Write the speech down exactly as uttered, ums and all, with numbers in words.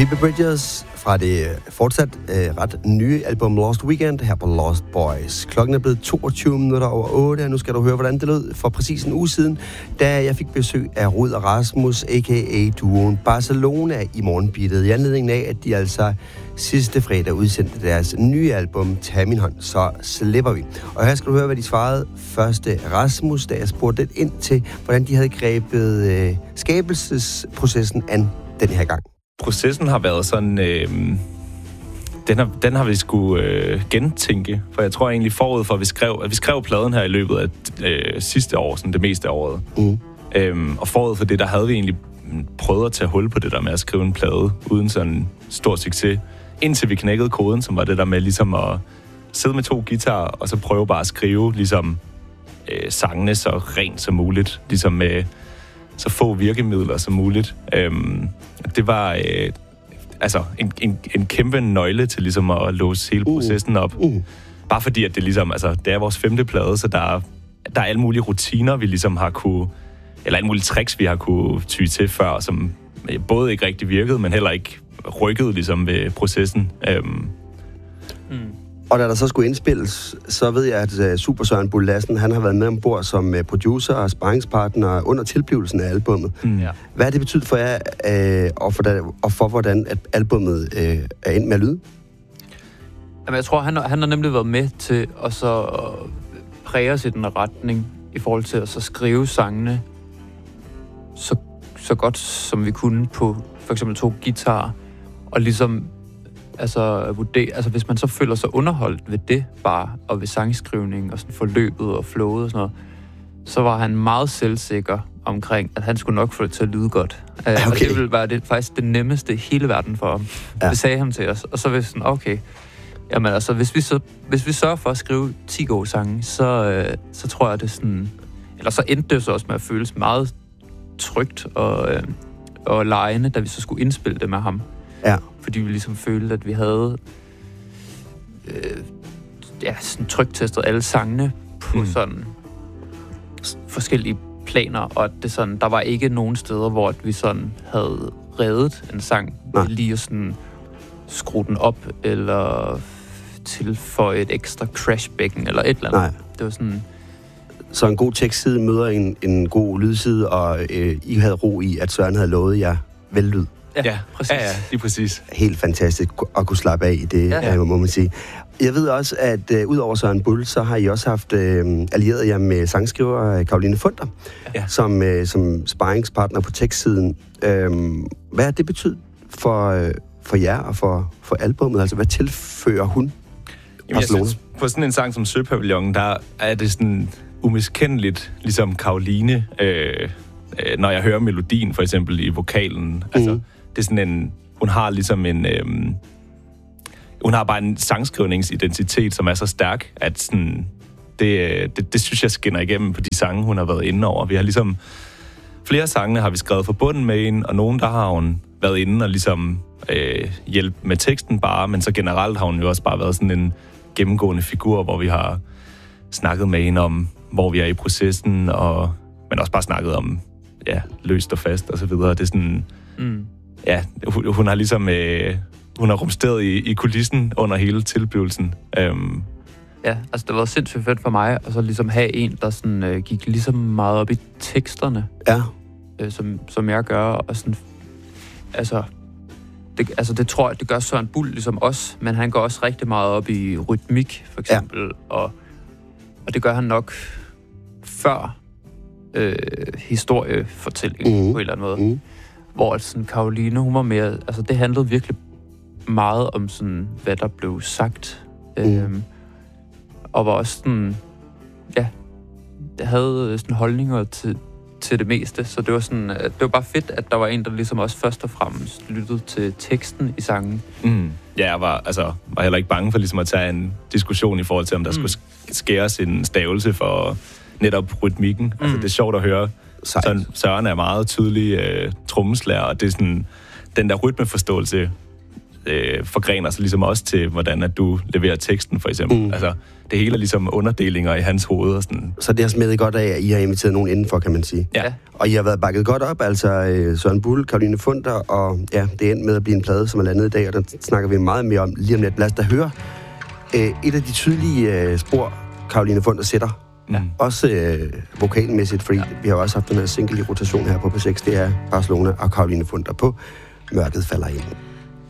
Phoebe Bridgers fra det fortsat øh, ret nye album Lost Weekend her på Lost Boys. Klokken er blevet toogtyve minutter over otte, og nu skal du høre, hvordan det lød for præcis en uge siden, da jeg fik besøg af Rud og Rasmus, a k a duoen Barcelona, i morgenbeatet, i anledning af, at de altså sidste fredag udsendte deres nye album Tag min hånd, så slipper vi. Og her skal du høre, hvad de svarede. Første Rasmus, da jeg spurgte lidt ind til, hvordan de havde grebet øh, skabelsesprocessen an den her gang. Processen har været sådan, øh, den, har, den har vi skulle øh, gentænke, for jeg tror egentlig forud for, at vi skrev, at vi skrev pladen her i løbet af øh, sidste år, sådan det meste af året. Mm. Øhm, og forud for det, der havde vi egentlig prøvet at tage hul på det der med at skrive en plade, uden sådan stor succes, indtil vi knækkede koden, som var det der med ligesom at sidde med to guitarer, og så prøve bare at skrive ligesom øh, sangene så rent som muligt, ligesom med så få virkemidler som muligt. Øhm, det var øh, altså en, en, en kæmpe nøgle til ligesom at låse hele processen op. Uh. Uh. Bare fordi, at det ligesom, altså, det er vores femte plade, så der er, der er alle mulige rutiner, vi ligesom har kunne, eller alle mulige tricks, vi har kunne ty til før, som både ikke rigtig virkede, men heller ikke rykkede ligesom ved processen. Øhm. Mm. Og da der så skulle indspilles, så ved jeg, at Super Søren Bull Lassen, han har været med ombord som producer og sparringspartner under tilblivelsen af albummet. Mm. Ja. Hvad har det betydet for jer, øh, og, for da, og for hvordan at albummet øh, er endt med at lyde? Jamen, jeg tror, han, han har nemlig været med til at så præge os i den retning, i forhold til at så skrive sangene så, så godt, som vi kunne på for eksempel to guitarer, og ligesom altså vurdere, altså hvis man så føler sig underholdt ved det bare, og ved sangskrivning og sådan forløbet og flowet og sådan noget, så var han meget selvsikker omkring, at han skulle nok få det til at lyde godt. Okay. Og det ville være det, faktisk det nemmeste i hele verden for ham. Ja. Det sagde han til os. Og så var sådan, okay, jamen altså, hvis vi, så, hvis vi sørger for at skrive ti gode sange, så, øh, så tror jeg, det sådan, eller så endte det så også med at føles meget trygt og, øh, og legende, da vi så skulle indspille det med ham. Ja. Fordi vi ligesom følte, at vi havde øh, ja, sådan tryktestet alle sangene på mm. sådan forskellige planer, og at det sådan, der var ikke nogen steder, hvor vi sådan havde reddet en sang, Nej. lige at sådan skrue den op, eller tilføje et ekstra crashbækken, eller et eller andet. Nej. Det var sådan... Så en god tekstside møder en, en god lydside, og øh, I havde ro i, at Søren havde lovet jer vellyd. Ja, ja, præcis. Ja, ja, lige præcis. Helt fantastisk at kunne slappe af i det, ja, ja. må man sige. Jeg ved også, at uh, udover Søren Bull, så har I også haft uh, allieret jer med sangskriver Caroline Funder, ja. som, uh, som sparringspartner på tekstsiden. Uh, hvad har det betydet for, uh, for jer og for, for albummet? Altså, hvad tilfører hun? Jamen, jeg synes, på sådan en sang som Søpavillon, der er det sådan umiskendeligt, ligesom Caroline, øh, øh, når jeg hører melodien, for eksempel i vokalen. Mm. Altså, det er sådan en... Hun har ligesom en... Øh, hun har bare en sangskrivningsidentitet, som er så stærk, at sådan, det, det, det synes jeg skinner igennem på de sange, hun har været inde over. Vi har ligesom... Flere sange har vi skrevet fra bunden med hende, og nogen, der har hun været inde og ligesom øh, hjælpe med teksten bare, men så generelt har hun jo også bare været sådan en gennemgående figur, hvor vi har snakket med hende om, hvor vi er i processen, og, men også bare snakket om, ja, løst og fast og så videre. Det er sådan... Mm. Ja, hun, hun har ligesom... Øh, hun har rumsteret i, i kulissen under hele tilblivelsen. Um. Ja, altså det var sindssygt fedt for mig, at så ligesom have en, der sådan, øh, gik ligesom meget op i teksterne. Ja. Øh, som, som jeg gør, og sådan... Altså det, altså, det tror jeg, det gør Søren Bull ligesom os, men han går også rigtig meget op i rytmik, for eksempel, ja. og, og det gør han nok før øh, historiefortælling, mm. på en eller anden måde. Mm. Hvor sådan, Caroline, hun var mere... Altså, det handlede virkelig meget om sådan, hvad der blev sagt. Mm. Øhm, og var også sådan... Ja, det havde sådan holdninger til, til det meste, så det var sådan... Det var bare fedt, at der var en, der ligesom også først og fremmest lyttede til teksten i sangen. Mm. Ja, jeg var, altså, var heller ikke bange for ligesom at tage en diskussion i forhold til, om der mm. skulle skæres en stavelse for netop rytmikken. Mm. Altså, det er sjovt at høre. Søren, Søren er meget tydelig øh, trommeslager, og det er sådan, den der rytmeforståelse øh, forgrener sig ligesom også til, hvordan at du leverer teksten, for eksempel. Mm. Altså, det hele er ligesom underdelinger i hans hoved og sådan. Så det har smidt godt af, at I har inviteret nogen indenfor, kan man sige. Ja. Og I har været bakket godt op, altså øh, Søren Bull, Caroline Funder, og ja, det er endt med at blive en plade, som er landet i dag, og den snakker vi meget mere om lige om lidt. Lad os da høre øh, et af de tydelige øh, spor, Caroline Funder sætter. Ja. Også øh, vokalmæssigt, fordi ja. vi har også haft den her single i rotation her på P seks, det er Barcelona og Caroline Funder på Mørket falder ind.